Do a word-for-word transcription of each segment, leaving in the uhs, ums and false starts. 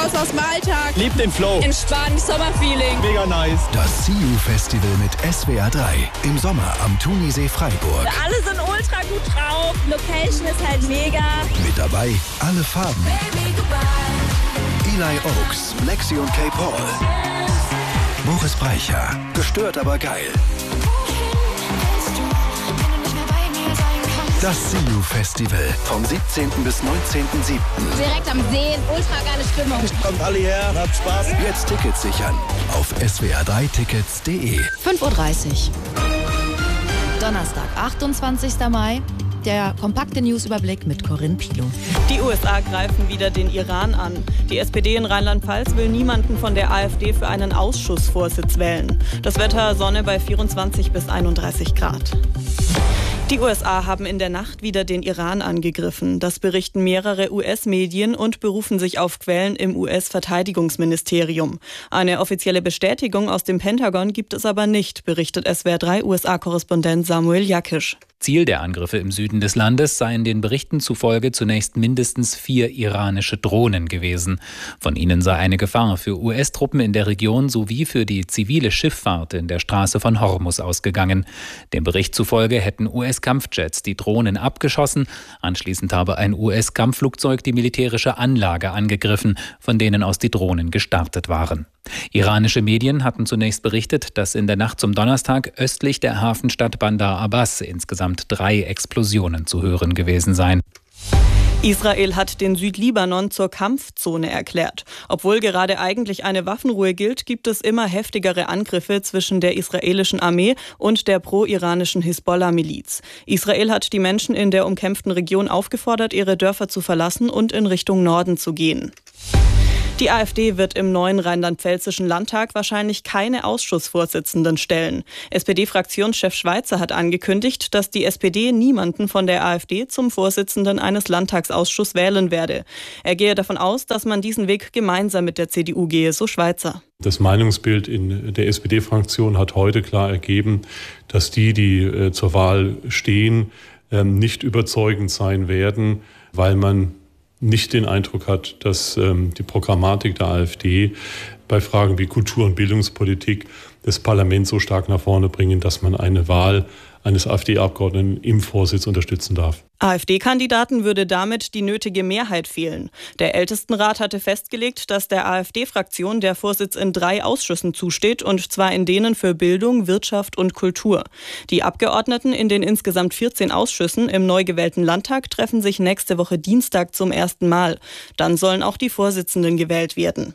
raus aus dem Alltag. Liebt den Flow. Entspannt, Sommerfeeling. Mega nice. Das See You Festival mit S W R drei. Im Sommer am Thunisee Freiburg. Alle sind ultra gut drauf. Location ist halt mega. Mit dabei alle Farben. Eli Oaks, Lexi und Kay Paul. Boris Brejcha. Gestört, aber geil. Das See You Festival vom siebzehnten bis neunzehnten siebten Direkt am See, ultra geile Stimmung. Kommt alle her, habt Spaß. Jetzt Tickets sichern auf s w r drei tickets punkt d e. fünf Uhr dreißig. Donnerstag, achtundzwanzigster Mai. Der kompakte Newsüberblick mit Corinne Pilo. Die U S A greifen wieder den Iran an. Die S P D in Rheinland-Pfalz will niemanden von der AfD für einen Ausschussvorsitz wählen. Das Wetter Sonne bei vierundzwanzig bis einunddreißig Grad. Die U S A haben in der Nacht wieder den Iran angegriffen. Das berichten mehrere U S-Medien und berufen sich auf Quellen im U S-Verteidigungsministerium. Eine offizielle Bestätigung aus dem Pentagon gibt es aber nicht, berichtet S W R drei U S A-Korrespondent Samuel Jakisch. Ziel der Angriffe im Süden des Landes seien den Berichten zufolge zunächst mindestens vier iranische Drohnen gewesen. Von ihnen sei eine Gefahr für U S-Truppen in der Region sowie für die zivile Schifffahrt in der Straße von Hormuz ausgegangen. Dem Bericht zufolge hätten U S-Kampfjets die Drohnen abgeschossen. Anschließend habe ein U S-Kampfflugzeug die militärische Anlage angegriffen, von denen aus die Drohnen gestartet waren. Iranische Medien hatten zunächst berichtet, dass in der Nacht zum Donnerstag östlich der Hafenstadt Bandar Abbas insgesamt drei Explosionen zu hören gewesen seien. Israel hat den Südlibanon zur Kampfzone erklärt. Obwohl gerade eigentlich eine Waffenruhe gilt, gibt es immer heftigere Angriffe zwischen der israelischen Armee und der pro-iranischen Hisbollah-Miliz. Israel hat die Menschen in der umkämpften Region aufgefordert, ihre Dörfer zu verlassen und in Richtung Norden zu gehen. Die AfD wird im neuen rheinland-pfälzischen Landtag wahrscheinlich keine Ausschussvorsitzenden stellen. S P D-Fraktionschef Schweizer hat angekündigt, dass die S P D niemanden von der AfD zum Vorsitzenden eines Landtagsausschusses wählen werde. Er gehe davon aus, dass man diesen Weg gemeinsam mit der C D U gehe, so Schweizer. Das Meinungsbild in der S P D-Fraktion hat heute klar ergeben, dass die, die äh, zur Wahl stehen, äh, nicht überzeugend sein werden, weil man nicht den Eindruck hat, dass ähm, die Programmatik der AfD bei Fragen wie Kultur- und Bildungspolitik das Parlament so stark nach vorne bringen, dass man eine Wahl eines AfD-Abgeordneten im Vorsitz unterstützen darf. AfD-Kandidaten würde damit die nötige Mehrheit fehlen. Der Ältestenrat hatte festgelegt, dass der AfD-Fraktion der Vorsitz in drei Ausschüssen zusteht, und zwar in denen für Bildung, Wirtschaft und Kultur. Die Abgeordneten in den insgesamt vierzehn Ausschüssen im neu gewählten Landtag treffen sich nächste Woche Dienstag zum ersten Mal. Dann sollen auch die Vorsitzenden gewählt werden.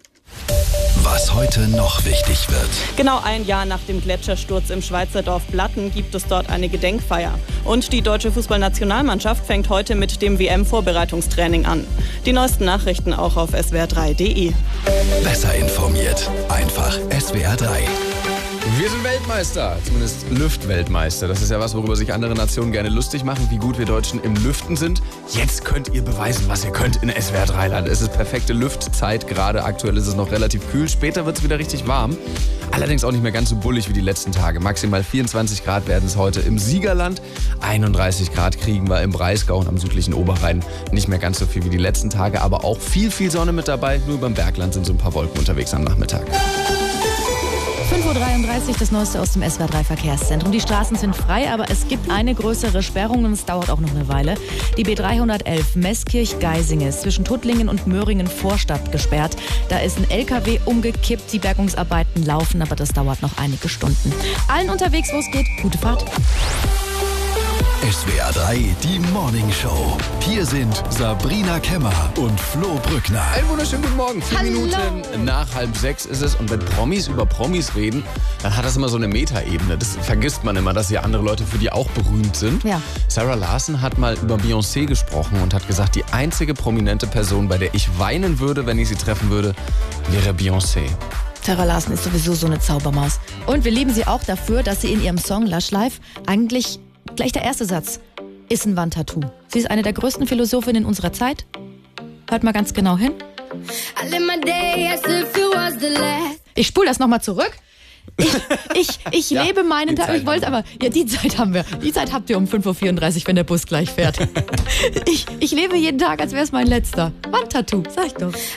Was heute noch wichtig wird. Genau ein Jahr nach dem Gletschersturz im Schweizer Dorf Blatten gibt es dort eine Gedenkfeier. Und die deutsche Fußballnationalmannschaft fängt heute mit dem W M-Vorbereitungstraining an. Die neuesten Nachrichten auch auf s w r drei punkt d e. Besser informiert. Einfach S W R drei. Wir sind Weltmeister, zumindest Lüftweltmeister. Das ist ja was, worüber sich andere Nationen gerne lustig machen, wie gut wir Deutschen im Lüften sind. Jetzt könnt ihr beweisen, was ihr könnt in S W R drei Land. Es ist perfekte Lüftzeit, gerade aktuell ist es noch relativ kühl. Später wird es wieder richtig warm. Allerdings auch nicht mehr ganz so bullig wie die letzten Tage. Maximal vierundzwanzig Grad werden es heute im Siegerland. einunddreißig Grad kriegen wir im Breisgau und am südlichen Oberrhein. Nicht mehr ganz so viel wie die letzten Tage, aber auch viel, viel Sonne mit dabei. Nur beim Bergland sind so ein paar Wolken unterwegs am Nachmittag. fünf Uhr dreiunddreißig, das Neueste aus dem S W R drei Verkehrszentrum. Die Straßen sind frei, aber es gibt eine größere Sperrung und es dauert auch noch eine Weile. Die B dreihundertelf Meßkirch-Geising ist zwischen Tuttlingen und Möhringen Vorstadt gesperrt. Da ist ein L K W umgekippt, die Bergungsarbeiten laufen, aber das dauert noch einige Stunden. Allen unterwegs, wo es geht, gute Fahrt. S W R drei, die Morning Show. Hier sind Sabrina Kemmer und Flo Brückner. Einen wunderschönen guten Morgen. Vier Hallo. Minuten nach halb sechs ist es. Und wenn Promis über Promis reden, dann hat das immer so eine Metaebene. Das vergisst man immer, dass hier andere Leute für die auch berühmt sind. Ja. Sarah Larson hat mal über Beyoncé gesprochen und hat gesagt, die einzige prominente Person, bei der ich weinen würde, wenn ich sie treffen würde, wäre Beyoncé. Sarah Larson ist sowieso so eine Zaubermaus. Und wir lieben sie auch dafür, dass sie in ihrem Song Lush Life eigentlich gleich der erste Satz ist ein Wandtattoo. Sie ist eine der größten Philosophinnen unserer Zeit. Hört mal ganz genau hin. Ich spule das nochmal zurück. Ich, ich, ich ja, lebe meinen Tag. Ich wollte aber, ja, die Zeit haben wir. Die Zeit habt ihr um fünf Uhr vierunddreißig, wenn der Bus gleich fährt. ich, ich lebe jeden Tag, als wäre es mein letzter. Wandtattoo, sag ich doch.